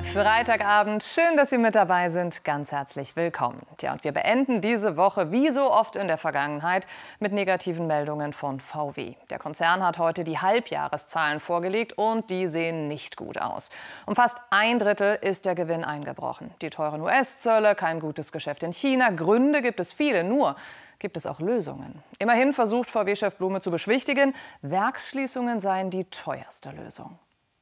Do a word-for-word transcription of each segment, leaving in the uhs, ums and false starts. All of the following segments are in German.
Freitagabend, schön, dass Sie mit dabei sind. Ganz herzlich willkommen. Tja, und wir beenden diese Woche, wie so oft in der Vergangenheit, mit negativen Meldungen von V W. Der Konzern hat heute die Halbjahreszahlen vorgelegt und die sehen nicht gut aus. Um fast ein Drittel ist der Gewinn eingebrochen. Die teuren U S-Zölle, kein gutes Geschäft in China. Gründe gibt es viele, nur gibt es auch Lösungen. Immerhin versucht V W-Chef Blume zu beschwichtigen, Werksschließungen seien die teuerste Lösung.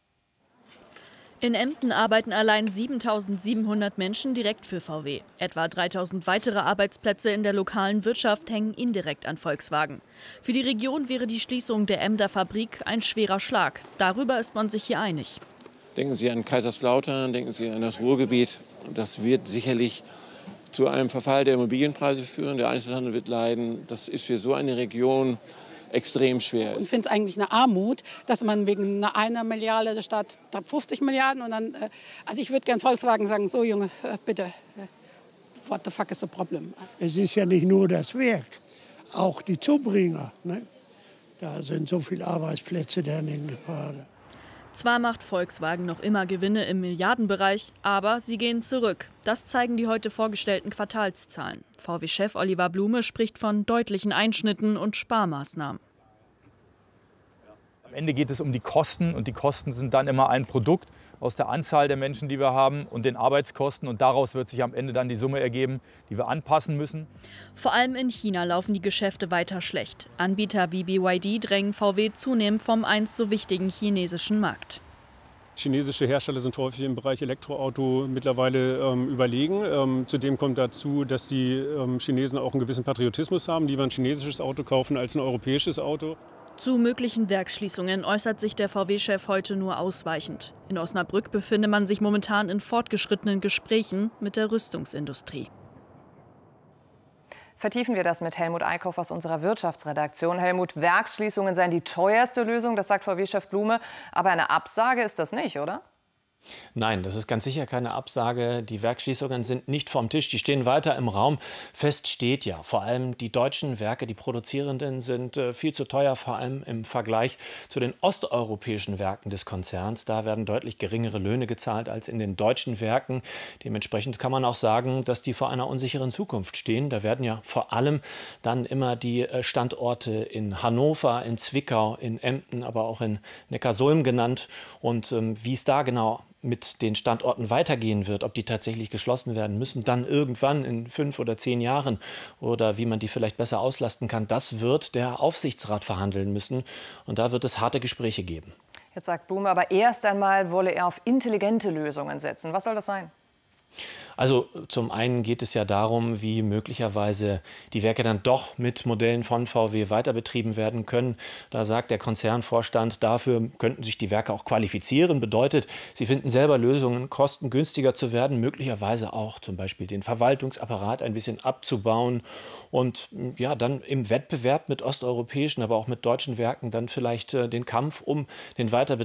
In Emden arbeiten allein siebentausendsiebenhundert Menschen direkt für V W. Etwa dreitausend weitere Arbeitsplätze in der lokalen Wirtschaft hängen indirekt an Volkswagen. Für die Region wäre die Schließung der Emder Fabrik ein schwerer Schlag. Darüber ist man sich hier einig. Denken Sie an Kaiserslautern, denken Sie an das Ruhrgebiet. Das wird sicherlich zu einem Verfall der Immobilienpreise führen. Der Einzelhandel wird leiden. Das ist für so eine Region extrem schwer. Ich finde es eigentlich eine Armut, dass man wegen einer Milliarde statt fünfzig Milliarden und dann, also ich würde gern Volkswagen sagen, so Junge, bitte, what the fuck is the problem? Es ist ja nicht nur das Werk, auch die Zubringer. Ne? Da sind so viele Arbeitsplätze dann in Gefahr. Zwar macht Volkswagen noch immer Gewinne im Milliardenbereich, aber sie gehen zurück. Das zeigen die heute vorgestellten Quartalszahlen. V W-Chef Oliver Blume spricht von deutlichen Einschnitten und Sparmaßnahmen. Am Ende geht es um die Kosten und die Kosten sind dann immer ein Produkt aus der Anzahl der Menschen, die wir haben und den Arbeitskosten. Und daraus wird sich am Ende dann die Summe ergeben, die wir anpassen müssen. Vor allem in China laufen die Geschäfte weiter schlecht. Anbieter wie B Y D drängen V W zunehmend vom einst so wichtigen chinesischen Markt. Chinesische Hersteller sind häufig im Bereich Elektroauto mittlerweile ähm, überlegen. Ähm, zudem kommt dazu, dass die ähm, Chinesen auch einen gewissen Patriotismus haben, lieber ein chinesisches Auto kaufen als ein europäisches Auto. Zu möglichen Werksschließungen äußert sich der V W-Chef heute nur ausweichend. In Osnabrück befinde man sich momentan in fortgeschrittenen Gesprächen mit der Rüstungsindustrie. Vertiefen wir das mit Helmut Eickhoff aus unserer Wirtschaftsredaktion. Helmut, Werksschließungen seien die teuerste Lösung, das sagt V W-Chef Blume. Aber eine Absage ist das nicht, oder? Nein, das ist ganz sicher keine Absage. Die Werksschließungen sind nicht vom Tisch, die stehen weiter im Raum. Fest steht ja, vor allem die deutschen Werke, die produzierenden, sind äh, viel zu teuer, vor allem im Vergleich zu den osteuropäischen Werken des Konzerns. Da werden deutlich geringere Löhne gezahlt als in den deutschen Werken. Dementsprechend kann man auch sagen, dass die vor einer unsicheren Zukunft stehen. Da werden ja vor allem dann immer die äh, Standorte in Hannover, in Zwickau, in Emden, aber auch in Neckarsulm genannt. Und ähm, wie es da genau mit den Standorten weitergehen wird, ob die tatsächlich geschlossen werden müssen, dann irgendwann in fünf oder zehn Jahren oder wie man die vielleicht besser auslasten kann, das wird der Aufsichtsrat verhandeln müssen. Und da wird es harte Gespräche geben. Jetzt sagt Blume, aber erst einmal wolle er auf intelligente Lösungen setzen. Was soll das sein? Also zum einen geht es ja darum, wie möglicherweise die Werke dann doch mit Modellen von V W weiter betrieben werden können. Da sagt der Konzernvorstand, dafür könnten sich die Werke auch qualifizieren. Bedeutet, sie finden selber Lösungen, kostengünstiger zu werden, möglicherweise auch zum Beispiel den Verwaltungsapparat ein bisschen abzubauen und ja, dann im Wettbewerb mit osteuropäischen, aber auch mit deutschen Werken dann vielleicht äh, den Kampf um den Weiterbetrieb